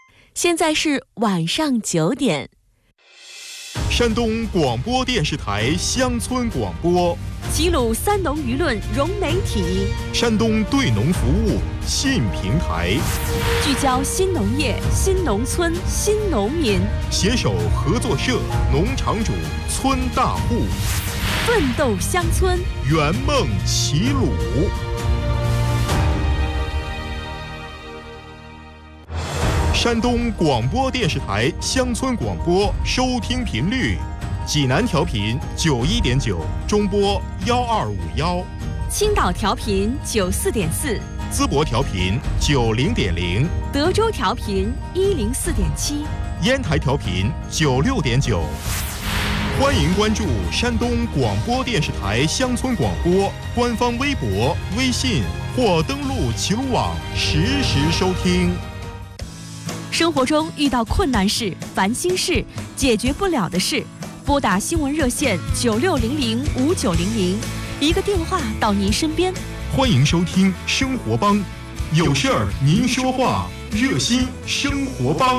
现在是晚上9点。 山东广播电视台乡村广播， 齐鲁三农舆论融媒体， 山东对农服务新平台， 聚焦新农业、新农村、新农民， 携手合作社、农场主、村大户， 奋斗乡村， 圆梦齐鲁。山东广播电视台乡村广播收听频率：济南调频91.9，中波1251； 青岛调频94.4， 淄博调频90.0， 德州调频104.7， 烟台调频96.9。欢迎关注山东广播电视台乡村广播官方微博、微信或登录齐鲁网实时收听。 生活中遇到困难事、烦心事、解决不了的事，拨打新闻热线96005900，一个电话到您身边。 欢迎收听生活帮，有事儿您说话，热心生活帮。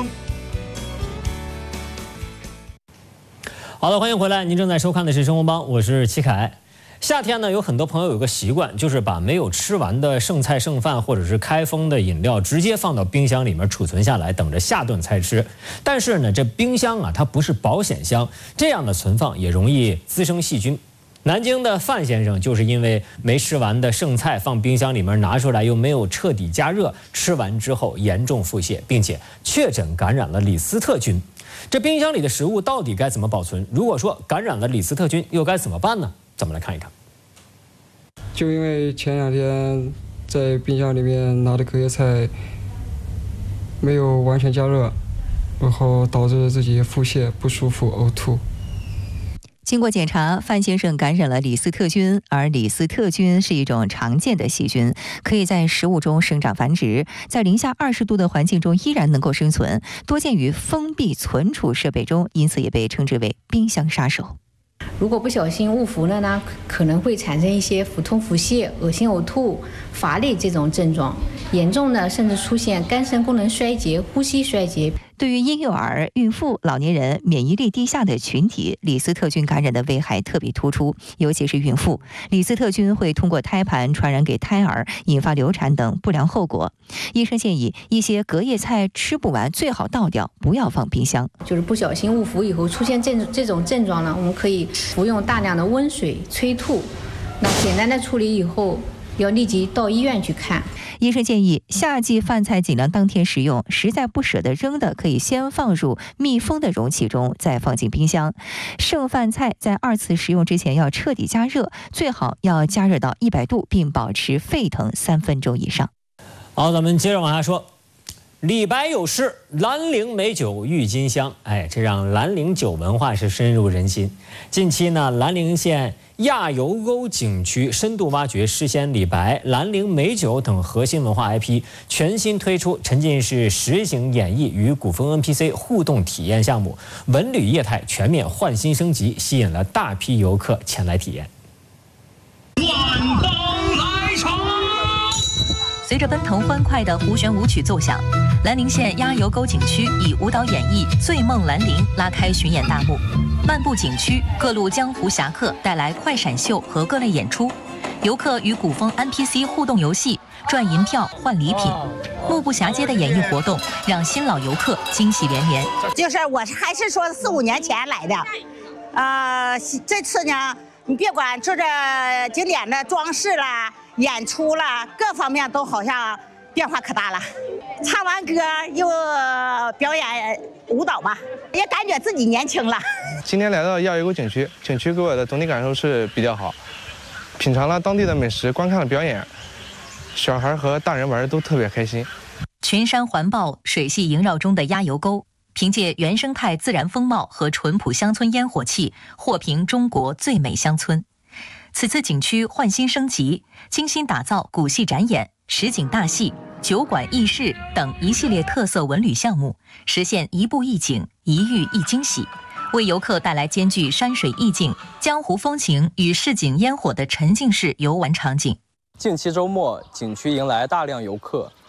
好的，欢迎回来，您正在收看的是生活帮，我是齐凯。夏天呢，有很多朋友有个习惯，就是把没有吃完的剩菜剩饭或者是开封的饮料直接放到冰箱里面储存下来，等着下顿才吃。但是呢，这冰箱啊，它不是保险箱，这样的存放也容易滋生细菌。南京的范先生就是因为没吃完的剩菜放冰箱里面拿出来又没有彻底加热，吃完之后严重腹泻，并且确诊感染了李斯特菌。这冰箱里的食物到底该怎么保存？如果说感染了李斯特菌，又该怎么办呢？咱们来看一看。 就因为前2天在冰箱里面拿的隔夜菜没有完全加热，然后导致自己腹泻、不舒服、呕吐。 经过检查，范先生感染了李斯特菌，而李斯特菌是一种常见的细菌，可以在食物中生长繁殖，在零下20度的环境中依然能够生存，多见于封闭存储设备中，因此也被称之为冰箱杀手。 如果不小心误服了呢，可能会产生一些腹痛、腹泻、恶心、呕吐、乏力这种症状，严重呢甚至出现肝肾功能衰竭、呼吸衰竭。 对于婴幼儿、孕妇、老年人、免疫力低下的群体，李斯特菌感染的危害特别突出，尤其是孕妇。李斯特菌会通过胎盘传染给胎儿，引发流产等不良后果。医生建议，一些隔夜菜吃不完最好倒掉，不要放冰箱。 就是不小心误服以后出现这种症状呢，我们可以服用大量的温水催吐。那简单的处理以后，要立即到医院去看。 医生建议，夏季饭菜尽量当天食用，实在不舍得扔的，可以先放入密封的容器中，再放进冰箱。剩饭菜在2次食用之前要彻底加热，最好要加热到100度，并保持沸腾3分钟以上。 好，咱们接着往下说。李白有诗：兰陵美酒郁金香，这让兰陵酒文化是深入人心。近期呢，兰陵县亚游沟景区深度挖掘诗仙李白、兰陵美酒等核心文化 IP， 全新推出沉浸式实景演绎与古风 NPC 互动体验项目，文旅业态全面换新升级，吸引了大批游客前来体验。 万邦来朝。 随着奔腾欢快的胡旋舞曲奏响，兰陵县亚游沟景区以舞蹈演绎《醉梦兰陵》拉开巡演大幕。漫步景区，各路江湖侠客带来快闪秀和各类演出，游客与古风 NPC 互动游戏，赚银票换礼品。目不暇接的演绎活动让新老游客惊喜连连。 就是我还是说4、5年前来的，这次呢，你别管就这景点的装饰啦、演出啦，各方面都好像变化可大了。唱完歌又表演舞蹈吧，也感觉自己年轻了。 今天来到亚游沟景区，景区给我的总体感受是比较好，品尝了当地的美食，观看了表演，小孩和大人玩都特别开心。 群山环抱、水系萦绕中的亚游沟，凭借原生态自然风貌和淳朴乡村烟火气，获评中国最美乡村。此次景区换新升级，精心打造古戏展演、实景大戏、酒馆轶事等一系列特色文旅项目，实现一步一景、一遇一惊喜，为游客带来兼具山水意境、江湖风情与市井烟火的沉浸式游玩场景。 近期周末，景区迎来大量游客，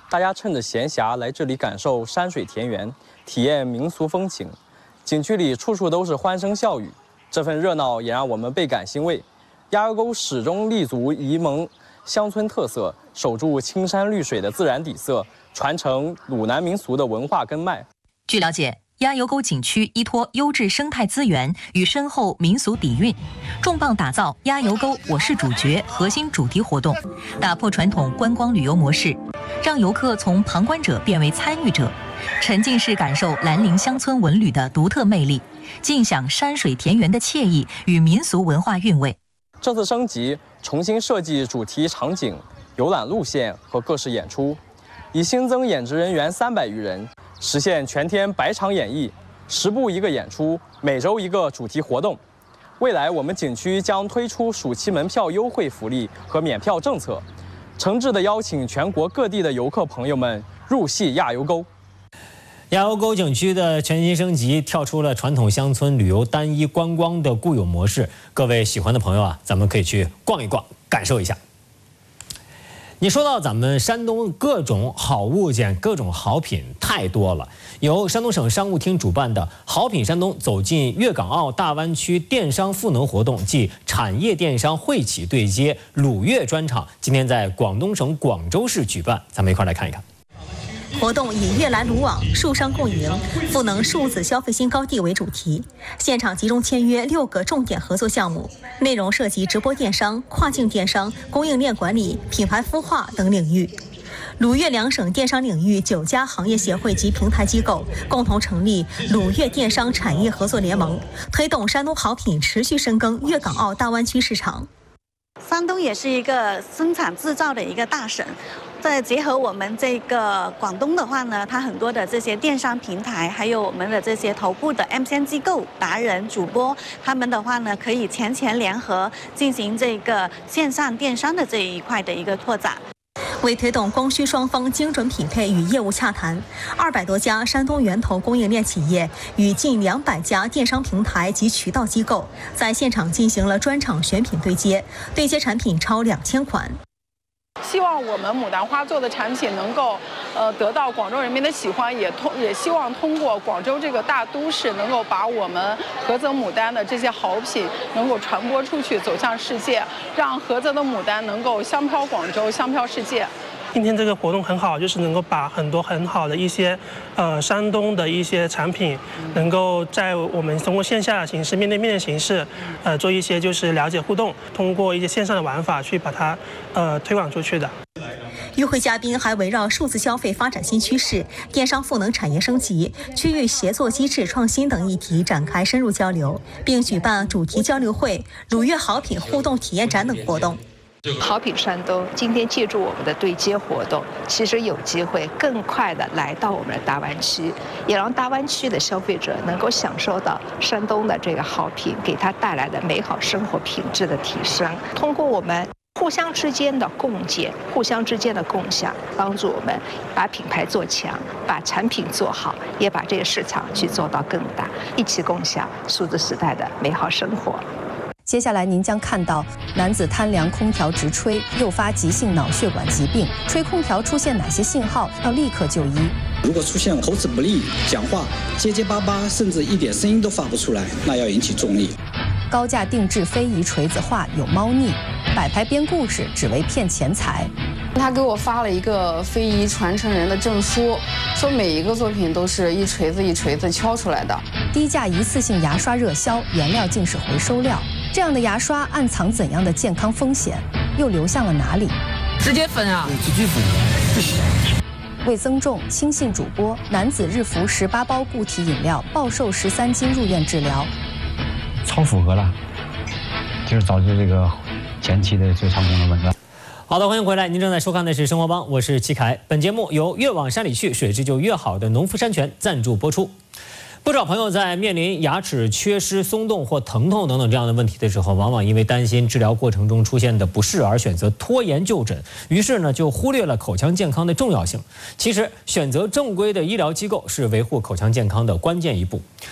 大家趁着闲暇来这里感受山水田园，体验民俗风情。景区里处处都是欢声笑语，这份热闹也让我们倍感欣慰。鸭油沟始终立足沂蒙乡村特色，守住青山绿水的自然底色，传承鲁南民俗的文化根脉。 据了解，鸭油沟景区依托优质生态资源与深厚民俗底蕴，重磅打造鸭油沟我是主角核心主题活动，打破传统观光旅游模式，让游客从旁观者变为参与者，沉浸式感受兰陵乡村文旅的独特魅力，尽享山水田园的惬意与民俗文化韵味。 这次升级，重新设计主题场景、游览路线和各式演出，已新增演职人员300余人，实现全天百场演绎，10部1个演出，每周1个主题活动。未来我们景区将推出暑期门票优惠福利和免票政策，诚挚地邀请全国各地的游客朋友们入戏鸭油沟。 鸭油沟景区的全新升级，跳出了传统乡村旅游单一观光的固有模式。各位喜欢的朋友啊，咱们可以去逛一逛，感受一下。你说到咱们山东各种好物件、各种好品太多了。由山东省商务厅主办的“好品山东，走进粤港澳大湾区电商赋能”活动暨产业电商惠企对接鲁粤专场，今天在广东省广州市举办，咱们一块来看一看。 活动以粤来鲁往、数商共赢、赋能数字消费新高地为主题，现场集中签约6个重点合作项目，内容涉及直播电商、跨境电商、供应链管理、品牌孵化等领域。鲁粤两省电商领域9家行业协会及平台机构共同成立鲁粤电商产业合作联盟，推动山东好品持续深耕粤港澳大湾区市场。 山东也是一个生产制造的一个大省，再结合我们这个广东的话呢，它很多的这些电商平台，还有我们的这些头部的 MCN 机构、达人、主播，他们的话呢，可以前联合进行这个线上电商的这一块的一个拓展。 为推动供需双方精准匹配与业务洽谈，200多家山东源头供应链企业与近200家电商平台及渠道机构在现场进行了专场选品对接产品超2000款。 希望我们牡丹花做的产品能够得到广州人民的喜欢，也希望通过广州这个大都市，能够把我们菏泽牡丹的这些好品能够传播出去，走向世界，让菏泽的牡丹能够香飘广州，香飘世界。 今天这个活动很好，就是能够把很多很好的一些山东的一些产品，能够在我们通过线下的形式、面对面的形式，做一些就是了解互动，通过一些线上的玩法去把它推广出去的。 与会嘉宾还围绕数字消费发展新趋势、电商赋能产业升级、区域协作机制创新等议题展开深入交流，并举办主题交流会、鲁粤好品互动体验展等活动。 好品山东今天借助我们的对接活动，其实有机会更快地来到我们的大湾区，也让大湾区的消费者能够享受到山东的这个好品给他带来的美好生活品质的提升。通过我们互相之间的共建、互相之间的共享，帮助我们把品牌做强，把产品做好，也把这个市场去做到更大，一起共享数字时代的美好生活。 接下来您将看到男子贪凉空调直吹，诱发急性脑血管疾病。吹空调出现哪些信号？要立刻就医。 如果出现口齿不利、讲话结结巴巴，甚至一点声音都发不出来，那要引起重力。 高价定制非遗锤子画有猫腻，摆拍编故事只为骗钱财。 他给我发了一个非遗传承人的证书，说每一个作品都是一锤子一锤子敲出来的。 低价一次性牙刷热销，原料竟是回收料。这样的牙刷暗藏怎样的健康风险？又流向了哪里？ 直接分啊！ 直接分，不行。 为增重，轻信主播男子日服18包固体饮料，暴瘦13斤入院治疗。 超符合了，就是导致这个前期的这个肠功能紊乱。 好的，欢迎回来，您正在收看的是《生活帮》，我是齐凯。本节目由越往山里去，水质就越好的农夫山泉赞助播出。不少朋友在面临牙齿缺失、松动或疼痛等等这样的问题的时候，往往因为担心治疗过程中出现的不适而选择拖延就诊，于是呢就忽略了口腔健康的重要性。其实，选择正规的医疗机构是维护口腔健康的关键一步。